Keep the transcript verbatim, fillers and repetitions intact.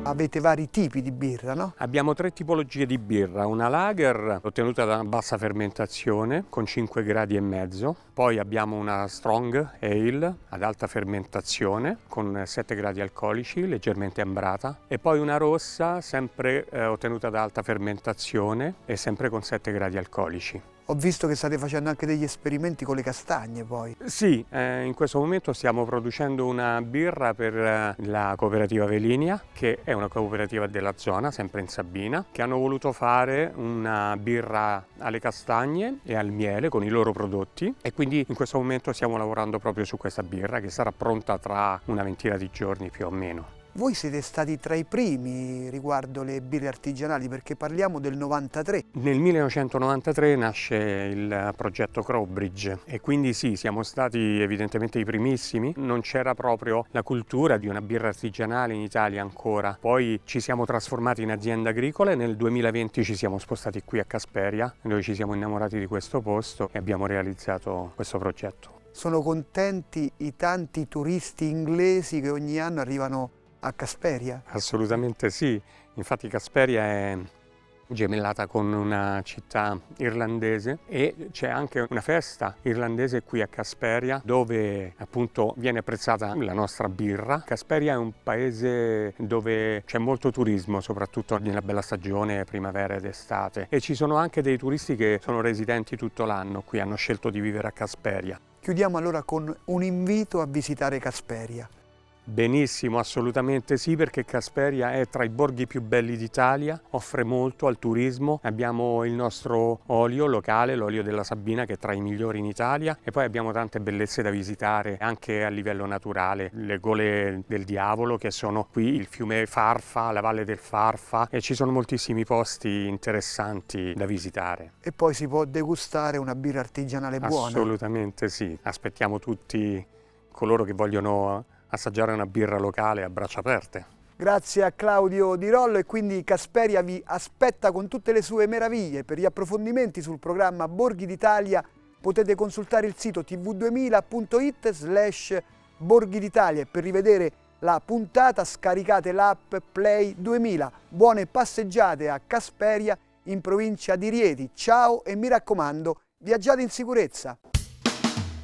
avete vari tipi di birra, no? Abbiamo tre tipologie di birra, una lager ottenuta da bassa fermentazione con cinque gradi e mezzo, poi abbiamo una strong ale ad alta fermentazione con sette gradi alcolici, leggermente ambrata, e poi una rossa sempre eh, ottenuta da alta fermentazione e sempre con sette gradi alcolici. Ho visto che state facendo anche degli esperimenti con le castagne poi. Sì, eh, in questo momento stiamo producendo una birra per eh, la cooperativa Velinia, che è una cooperativa della zona, sempre in Sabina, che hanno voluto fare una birra alle castagne e al miele con i loro prodotti, e quindi in questo momento stiamo lavorando proprio su questa birra che sarà pronta tra una ventina di giorni più o meno. Voi siete stati tra i primi riguardo le birre artigianali, perché parliamo del novantatré. Nel millenovecentonovantatré nasce il progetto Crowbridge e quindi sì, siamo stati evidentemente i primissimi. Non c'era proprio la cultura di una birra artigianale in Italia ancora. Poi ci siamo trasformati in azienda agricola e nel duemilaventi ci siamo spostati qui a Casperia, dove ci siamo innamorati di questo posto e abbiamo realizzato questo progetto. Sono contenti i tanti turisti inglesi che ogni anno arrivano a Casperia? Assolutamente sì, infatti Casperia è gemellata con una città irlandese e c'è anche una festa irlandese qui a Casperia dove appunto viene apprezzata la nostra birra. Casperia è un paese dove c'è molto turismo, soprattutto nella bella stagione, primavera ed estate, e ci sono anche dei turisti che sono residenti tutto l'anno qui, hanno scelto di vivere a Casperia. Chiudiamo allora con un invito a visitare Casperia. Benissimo, assolutamente sì, perché Casperia è tra i borghi più belli d'Italia, offre molto al turismo. Abbiamo il nostro olio locale, l'olio della Sabina, che è tra i migliori in Italia, e poi abbiamo tante bellezze da visitare anche a livello naturale, le Gole del Diavolo che sono qui, il fiume Farfa, la Valle del Farfa, e ci sono moltissimi posti interessanti da visitare. E poi si può degustare una birra artigianale buona. Assolutamente sì, aspettiamo tutti coloro che vogliono assaggiare una birra locale a braccia aperte. Grazie a Claudio Di Rollo, e quindi Casperia vi aspetta con tutte le sue meraviglie. Per gli approfondimenti sul programma Borghi d'Italia potete consultare il sito t v duemila punto it slash Borghi d'Italia, e per rivedere la puntata scaricate l'app Play duemila. Buone passeggiate a Casperia in provincia di Rieti. Ciao e mi raccomando, viaggiate in sicurezza!